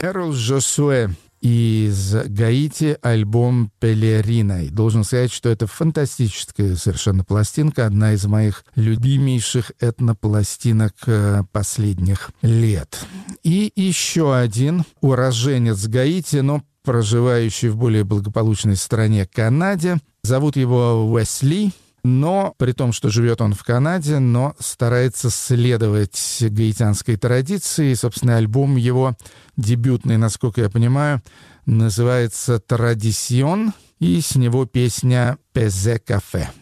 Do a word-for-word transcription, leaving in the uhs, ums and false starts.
Эрл Жосуэ из Гаити, альбом «Пелерина». И должен сказать, что это фантастическая совершенно пластинка, одна из моих любимейших этнопластинок последних лет. И еще один уроженец Гаити, но проживающий в более благополучной стране Канаде. Зовут его Уэсли. Но, при том, что живет он в Канаде, но старается следовать гаитянской традиции. Собственно, альбом его дебютный, насколько я понимаю, называется «Традисион», и с него песня «Пезе кафе».